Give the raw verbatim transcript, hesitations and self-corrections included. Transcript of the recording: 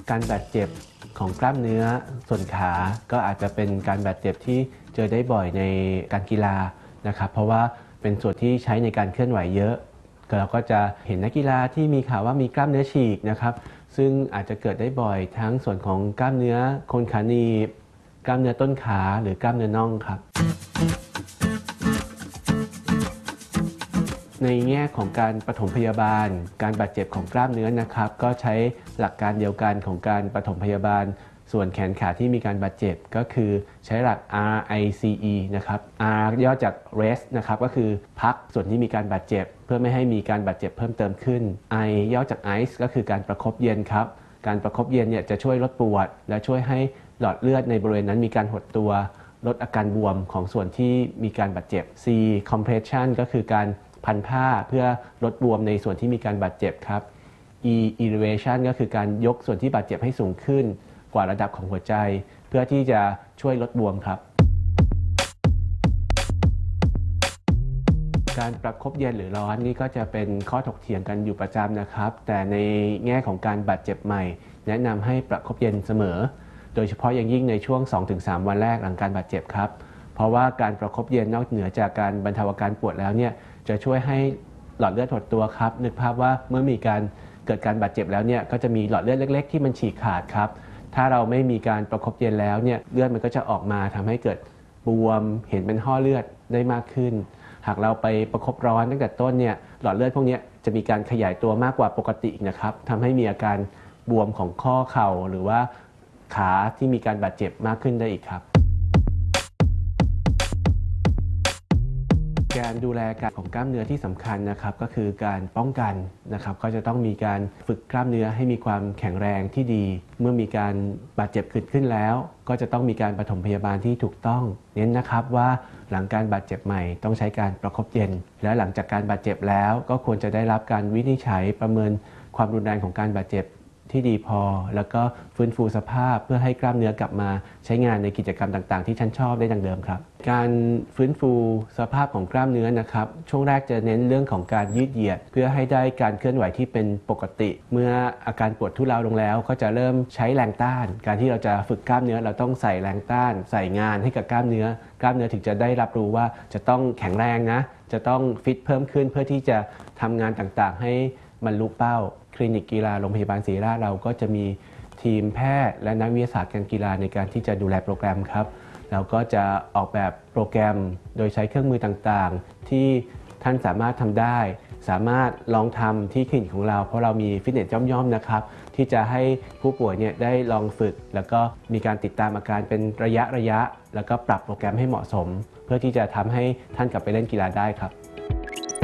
การบาดเจ็บของกล้ามเนื้อส่วนขาก็อาจจะเป็นการบาดเจ็บที่เจอได้บ่อยในการกีฬานะครับเพราะว่าเป็นส่วนที่ใช้ในการเคลื่อนไหวเยอะเราก็จะเห็นนักกีฬาที่มีข่าวว่ามีกล้ามเนื้อฉีกนะครับซึ่งอาจจะเกิดได้บ่อยทั้งส่วนของกล้ามเนื้อโคนขาหนีบกล้ามเนื้อต้นขาหรือกล้ามเนื้อน่องครับในแง่ของการปฐมพยาบาลการบาดเจ็บของกล้ามเนื้อนะครับก็ใช้หลักการเดียวกันของการปฐมพยาบาลส่วนแขนขาที่มีการบาดเจ็บก็คือใช้หลัก อาร์ ไอ ซี อี นะครับ R ย่อจาก rest นะครับก็คือพักส่วนที่มีการบาดเจ็บเพื่อไม่ให้มีการบาดเจ็บเพิ่มเติมขึ้น I ย่อจาก ice ก็คือการประคบเย็นครับการประคบเย็นเนี่ยจะช่วยลดปวดและช่วยให้หลอดเลือดในบริเวณนั้นมีการหดตัวลดอาการบวมของส่วนที่มีการบาดเจ็บ C compression ก็คือการพันผ้าเพื่อลดบวมในส่วนที่มีการบาดเจ็บครับ E elevation ก็คือการยกส่วนที่บาดเจ็บให้สูงขึ้นกว่าระดับของหัวใจเพื่อที่จะช่วยลดบวมครับการประคบเย็นหรือร้อนนี่ก็จะเป็นข้อถกเถียงกันอยู่ประจำนะครับแต่ในแง่ของการบาดเจ็บใหม่แนะนำให้ประคบเย็นเสมอโดยเฉพาะอย่างยิ่งในช่วง สองถึงสาม วันแรกหลังการบาดเจ็บครับเพราะว่าการประคบเย็นนอกเหนือจากการบรรเทาอาการปวดแล้วเนี่ยจะช่วยให้หลอดเลือดหดตัวครับนึกภาพว่าเมื่อมีการเกิดการบาดเจ็บแล้วเนี่ยก็จะมีหลอดเลือดเล็กๆที่มันฉีกขาดครับถ้าเราไม่มีการประคบเย็นแล้วเนี่ยเลือดมันก็จะออกมาทำให้เกิดบวมเห็นเป็นห่อเลือดได้มากขึ้นหากเราไปประคบร้อนตั้งแต่ต้นเนี่ยหลอดเลือดพวกนี้จะมีการขยายตัวมากกว่าปกตินะครับทำให้มีอาการบวมของข้อเข่าหรือว่าขาที่มีการบาดเจ็บมากขึ้นได้อีกครับการดูแลการของกล้ามเนื้อที่สำคัญนะครับก็คือการป้องกันนะครับก็จะต้องมีการฝึกกล้ามเนื้อให้มีความแข็งแรงที่ดีเมื่อมีการบาดเจ็บเกิดขึ้นแล้วก็จะต้องมีการปฐมพยาบาลที่ถูกต้องเน้นนะครับว่าหลังการบาดเจ็บใหม่ต้องใช้การประคบเย็นและหลังจากการบาดเจ็บแล้วก็ควรจะได้รับการวินิจฉัยประเมินความรุนแรงของการบาดเจ็บที่ดีพอแล้วก็ฟื้นฟูสภาพเพื่อให้กล้ามเนื้อกลับมาใช้งานในกิจกรรมต่างๆที่ฉันชอบได้ดังเดิมครับการฟื้นฟูสภาพของกล้ามเนื้อนะครับช่วงแรกจะเน้นเรื่องของการยืดเหยียดเพื่อให้ได้การเคลื่อนไหวที่เป็นปกติเมื่ออาการปวดทุเลาลงแล้วก็จะเริ่มใช้แรงต้านการที่เราจะฝึกกล้ามเนื้อเราต้องใส่แรงต้านใส่งานให้กับกล้ามเนื้อกล้ามเนื้อถึงจะได้รับรู้ว่าจะต้องแข็งแรงนะจะต้องฟิตเพิ่มขึ้นเพื่อที่จะทำงานต่างๆให้บรรลุเป้าคลินิกกีฬาโรงพยาบาลศิริราชเราก็จะมีทีมแพทย์และนักวิทยาศาสตร์การกีฬาในการที่จะดูแลโปรแกรมครับเราก็จะออกแบบโปรแกรมโดยใช้เครื่องมือต่างๆที่ท่านสามารถทำได้สามารถลองทำที่คลินิกของเราเพราะเรามีฟิตเนสย่อมๆนะครับที่จะให้ผู้ป่วยเนี่ยได้ลองฝึกแล้วก็มีการติดตามอาการเป็นระยะระยะแล้วก็ปรับโปรแกรมให้เหมาะสมเพื่อที่จะทำให้ท่านกลับไปเล่นกีฬาได้ครับ